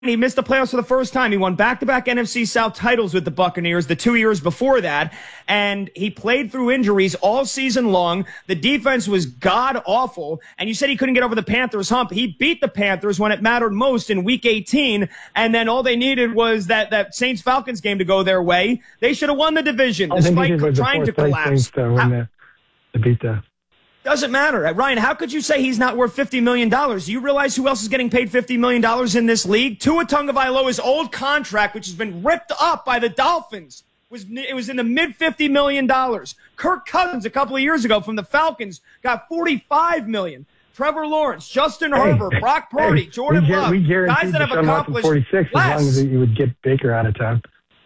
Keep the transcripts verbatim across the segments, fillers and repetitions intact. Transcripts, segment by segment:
he missed the playoffs for the first time. He won back-to-back N F C South titles with the Buccaneers the two years before that, and he played through injuries all season long. The defense was god-awful, and you said he couldn't get over the Panthers hump. He beat the Panthers when it mattered most in Week eighteen, and then all they needed was that, that Saints-Falcons game to go their way. They should have won the division, all despite trying to collapse. To, win the, to beat the Doesn't matter. Ryan, how could you say he's not worth fifty million dollars? Do you realize who else is getting paid fifty million dollars in this league? Tua Tagovailoa's old contract, which has been ripped up by the Dolphins, was it was in the mid fifty million dollars. Kirk Cousins, a couple of years ago from the Falcons, got forty-five million dollars. Trevor Lawrence, Justin Herbert, hey, Brock Purdy, hey, Jordan we Love, we guys that have Deshaun accomplished forty-six less. As long as you would get Baker out of town.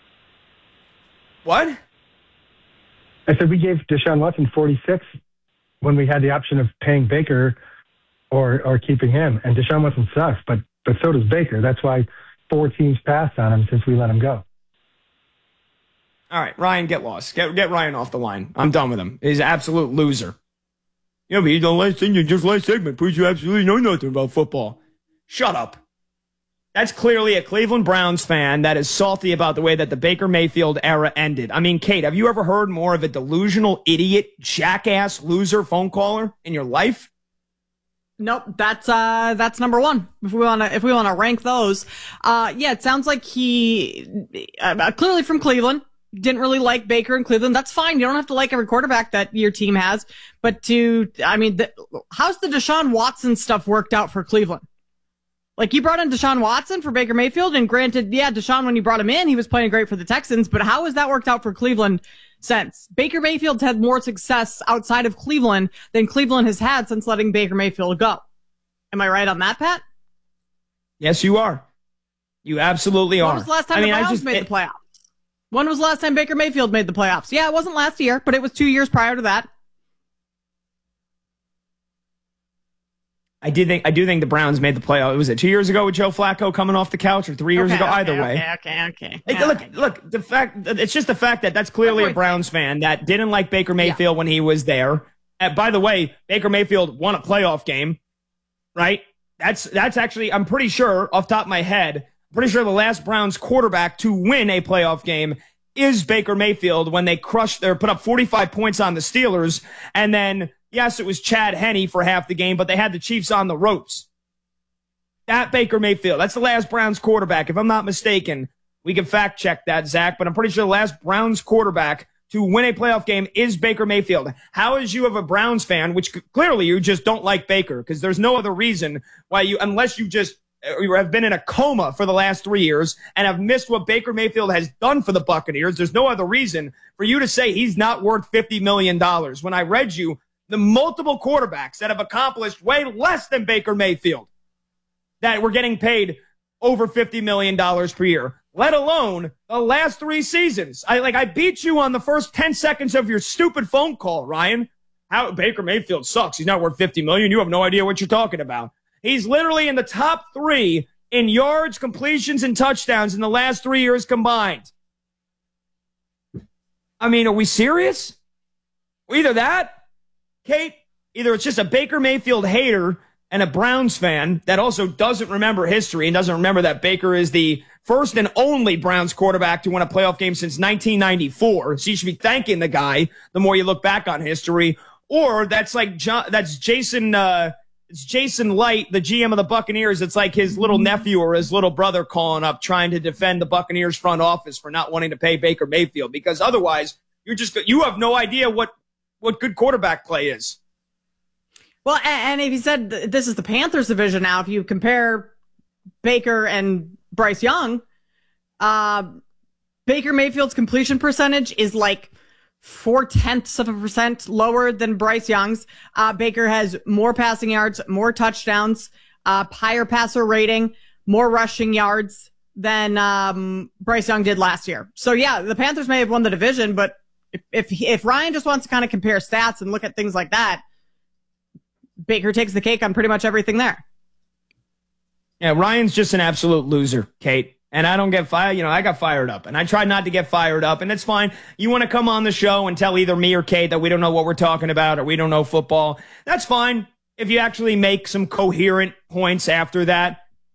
What? I said we gave Deshaun Watson forty-six when we had the option of paying Baker or or keeping him. And Deshaun Watson sucks, but but so does Baker. That's why four teams passed on him since we let him go. All right, Ryan, get lost. Get get Ryan off the line. I'm done with him. He's an absolute loser. Yeah, but he's the last thing, you just last segment proves you absolutely know nothing about football. Shut up. That's clearly a Cleveland Browns fan that is salty about the way that the Baker Mayfield era ended. I mean, Kate, have you ever heard more of a delusional idiot, jackass, loser phone caller in your life? Nope, that's uh that's number one. If we wanna if we wanna rank those, uh yeah, it sounds like he uh, clearly from Cleveland. Didn't really like Baker in Cleveland. That's fine. You don't have to like every quarterback that your team has. But to, I mean, the, how's the Deshaun Watson stuff worked out for Cleveland? Like, you brought in Deshaun Watson for Baker Mayfield, and granted, yeah, Deshaun, when you brought him in, he was playing great for the Texans, but how has that worked out for Cleveland since? Baker Mayfield's had more success outside of Cleveland than Cleveland has had since letting Baker Mayfield go. Am I right on that, Pat? Yes, you are. You absolutely are. When was the last time I mean, the Browns I just, made it, the playoffs? When was the last time Baker Mayfield made the playoffs? Yeah, it wasn't last year, but it was two years prior to that. I did think I do think the Browns made the playoff. Was it two years ago with Joe Flacco coming off the couch, or three years okay, ago? okay, Either okay, way. Okay, okay, okay. Hey, yeah. look, look. The fact it's just the fact that that's clearly a Browns fan that didn't like Baker Mayfield yeah. when he was there. And by the way, Baker Mayfield won a playoff game, right? That's that's actually I'm pretty sure off the top of my head. Pretty sure the last Browns quarterback to win a playoff game is Baker Mayfield when they crushed their put up forty-five points on the Steelers. And then, yes, it was Chad Henne for half the game, but they had the Chiefs on the ropes. That Baker Mayfield, that's the last Browns quarterback. If I'm not mistaken, we can fact check that, Zach, but I'm pretty sure the last Browns quarterback to win a playoff game is Baker Mayfield. How is you of a Browns fan, which clearly you just don't like Baker, because there's no other reason why you, unless you just you have been in a coma for the last three years and have missed what Baker Mayfield has done for the Buccaneers. There's no other reason for you to say he's not worth fifty million dollars. When I read you the multiple quarterbacks that have accomplished way less than Baker Mayfield that were getting paid over fifty million dollars per year, let alone the last three seasons. I like I beat you on the first ten seconds of your stupid phone call, Ryan. How Baker Mayfield sucks. He's not worth fifty million dollars. You have no idea what you're talking about. He's literally in the top three in yards, completions, and touchdowns in the last three years combined. I mean, are we serious? Either that, Kate, either it's just a Baker Mayfield hater and a Browns fan that also doesn't remember history and doesn't remember that Baker is the first and only Browns quarterback to win a playoff game since nineteen ninety-four. So you should be thanking the guy the more you look back on history. Or that's like John, that's Jason, uh, it's Jason Light, the G M of the Buccaneers. It's like his little nephew or his little brother calling up trying to defend the Buccaneers front office for not wanting to pay Baker Mayfield, because otherwise you're just, you have no idea what, what good quarterback play is. Well, and if you said this is the Panthers division now, if you compare Baker and Bryce Young, uh, Baker Mayfield's completion percentage is like four tenths of a percent lower than Bryce Young's. Uh, Baker has more passing yards, more touchdowns, uh, higher passer rating, more rushing yards than, um, Bryce Young did last year. So yeah, the Panthers may have won the division, but if, if, if Ryan just wants to kind of compare stats and look at things like that, Baker takes the cake on pretty much everything there. Yeah, Ryan's just an absolute loser, Kate. And I don't get fired. You know, I got fired up. And I tried not to get fired up. And it's fine. You want to come on the show and tell either me or Kate that we don't know what we're talking about or we don't know football. That's fine if you actually make some coherent points after that.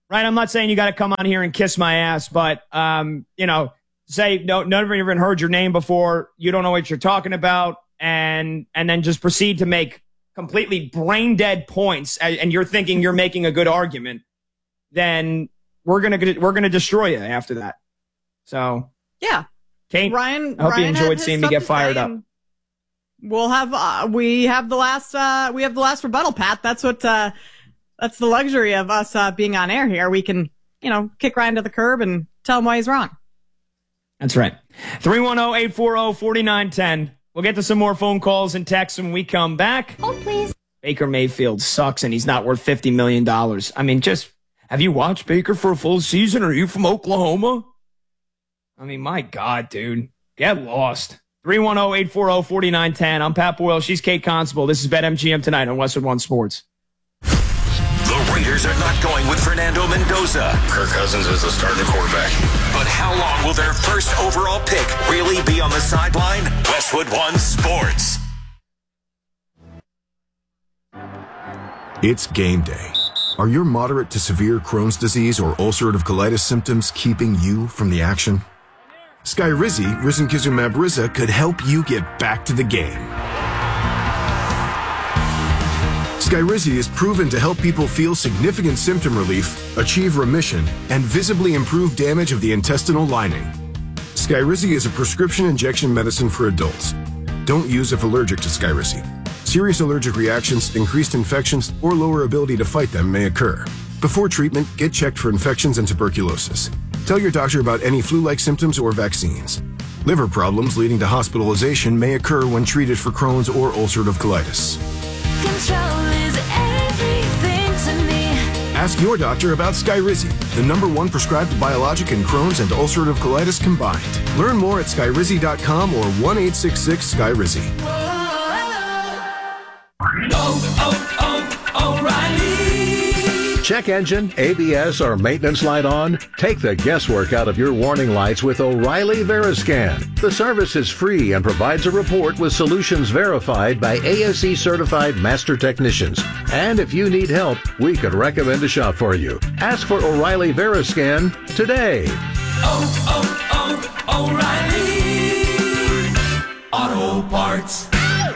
right? I'm not saying you got to come on here and kiss my ass, but, um, you know, say, no, never even heard your name before. You don't know what you're talking about. And, and then just proceed to make completely brain dead points. And, and you're thinking you're making a good argument. Then we're going to, we're going to destroy you after that. So yeah. Kate, Ryan, I hope Ryan you enjoyed seeing me get fired up. We'll have, uh, we have the last, uh, we have the last rebuttal, Pat. That's what, uh, that's the luxury of us, uh, being on air here. We can, you know, kick Ryan to the curb and tell him why he's wrong. That's right. three one zero, eight four zero, four nine one zero. We'll get to some more phone calls and texts when we come back. Hold, please. Baker Mayfield sucks and he's not worth fifty million dollars. I mean, just, have you watched Baker for a full season? Are you from Oklahoma? I mean, my God, dude. Get lost. three one zero, eight four zero, four nine one zero. I'm Pat Boyle. She's Kate Constable. This is BetMGM tonight on Westwood One Sports. The Raiders are not going with Fernando Mendoza. Kirk Cousins is the starting quarterback. But how long will their first overall pick really be on the sideline? Westwood One Sports. It's game day. Are your moderate to severe Crohn's disease or ulcerative colitis symptoms keeping you from the action? Skyrizi, risankizumab Riza, could help you get back to the game. Skyrizi is proven to help people feel significant symptom relief, achieve remission, and visibly improve damage of the intestinal lining. Skyrizi is a prescription injection medicine for adults. Don't use if allergic to Skyrizi. Serious allergic reactions, increased infections, or lower ability to fight them may occur. Before treatment, get checked for infections and tuberculosis. Tell your doctor about any flu-like symptoms or vaccines. Liver problems leading to hospitalization may occur when treated for Crohn's or ulcerative colitis. Control is everything to me. Ask your doctor about Skyrizi, the number one prescribed biologic in Crohn's and ulcerative colitis combined. Learn more at skyrizi dot com or one eight six six Skyrizi. Oh, oh, oh, O'Reilly. Check engine, A B S, or maintenance light on? Take the guesswork out of your warning lights with O'Reilly Veriscan. The service is free and provides a report with solutions verified by A S E certified master technicians. And if you need help, we could recommend a shop for you. Ask for O'Reilly Veriscan today. Oh, oh, oh, O'Reilly Auto Parts.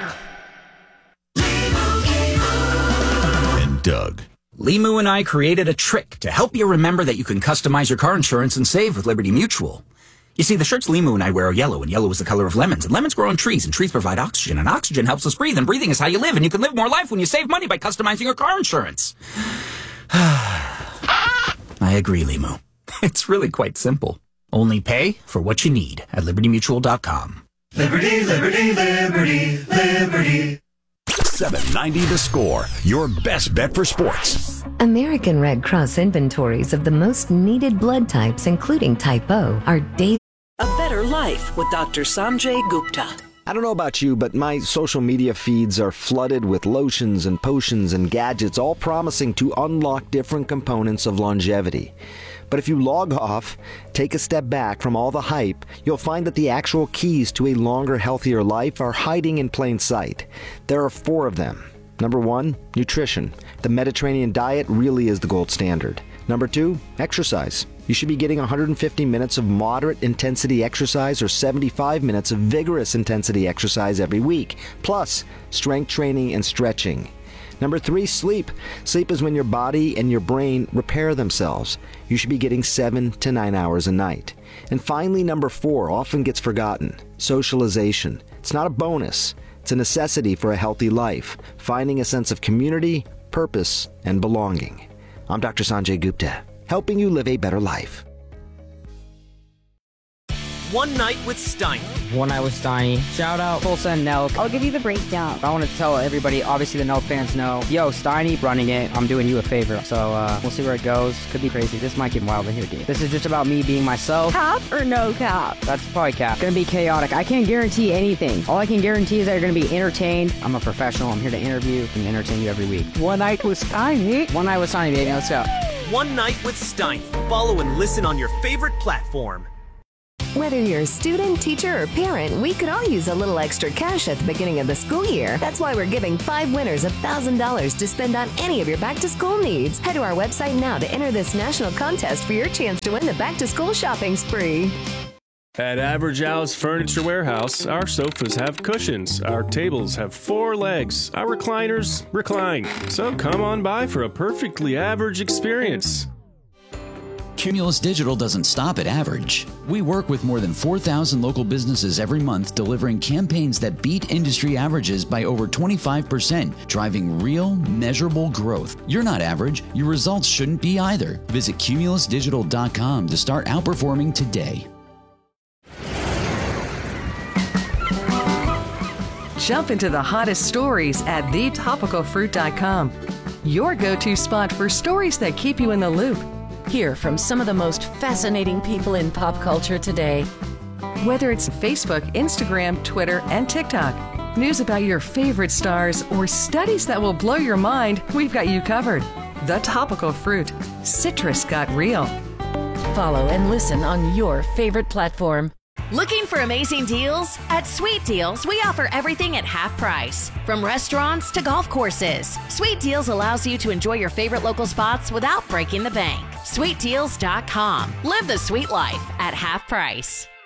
And Doug. Limu and I created a trick to help you remember that you can customize your car insurance and save with Liberty Mutual. You see, the shirts Limu and I wear are yellow, and yellow is the color of lemons, and lemons grow on trees, and trees provide oxygen, and oxygen helps us breathe, and breathing is how you live, and you can live more life when you save money by customizing your car insurance. I agree, Limu. It's really quite simple. Only pay for what you need at liberty mutual dot com. Liberty, liberty, liberty, liberty. seven ninety The Score, your best bet for sports. American Red Cross inventories of the most needed blood types, including type O, are daily. A better life with Doctor Sanjay Gupta. I don't know about you, but my social media feeds are flooded with lotions and potions and gadgets, all promising to unlock different components of longevity. But if you log off, take a step back from all the hype, you'll find that the actual keys to a longer, healthier life are hiding in plain sight. There are four of them. Number one, nutrition. The Mediterranean diet really is the gold standard. Number two, exercise. You should be getting one hundred fifty minutes of moderate intensity exercise or seventy-five minutes of vigorous intensity exercise every week, plus strength training and stretching. Number three, sleep. Sleep is when your body and your brain repair themselves. You should be getting seven to nine hours a night. And finally, number four, often gets forgotten, socialization. It's not a bonus. It's a necessity for a healthy life, finding a sense of community, purpose, and belonging. I'm Doctor Sanjay Gupta, helping you live a better life. One Night with Steiny. One Night with Steiny. Shout out Tulsa and Nelk. I'll give you the breakdown. I want to tell everybody, obviously the Nelk fans know, yo, Steiny running it, I'm doing you a favor. So uh, we'll see where it goes. Could be crazy. This might get wild in here, dude. This is just about me being myself. Cap or no cap? That's probably cap. It's gonna be chaotic. I can't guarantee anything. All I can guarantee is that you're gonna be entertained. I'm a professional. I'm here to interview and entertain you every week. One Night with Steiny. One Night with Steiny, baby. Let's go. One Night with Steiny. Follow and listen on your favorite platform. Whether you're a student, teacher, or parent, we could all use a little extra cash at the beginning of the school year. That's why we're giving five winners one thousand dollars to spend on any of your back-to-school needs. Head to our website now to enter this national contest for your chance to win the back-to-school shopping spree. At Average Al's Furniture Warehouse, our sofas have cushions, our tables have four legs, our recliners recline. So come on by for a perfectly average experience. Cumulus Digital doesn't stop at average. We work with more than four thousand local businesses every month, delivering campaigns that beat industry averages by over twenty-five percent, driving real, measurable growth. You're not average. Your results shouldn't be either. Visit cumulus digital dot com to start outperforming today. Jump into the hottest stories at the topical fruit dot com. Your go-to spot for stories that keep you in the loop. Hear from some of the most fascinating people in pop culture today. Whether it's Facebook, Instagram, Twitter, and TikTok, news about your favorite stars, or studies that will blow your mind, we've got you covered. The Topical Fruit. Citrus got real. Follow and listen on your favorite platform. Looking for amazing deals? At Sweet Deals, we offer everything at half price. From restaurants to golf courses, Sweet Deals allows you to enjoy your favorite local spots without breaking the bank. sweet deals dot com. Live the sweet life at half price.